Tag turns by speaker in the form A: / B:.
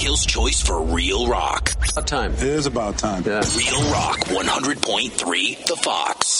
A: Hill's choice for real rock.
B: About time.
C: It is about time.
B: Yeah.
A: Real Rock 100.3 The Fox.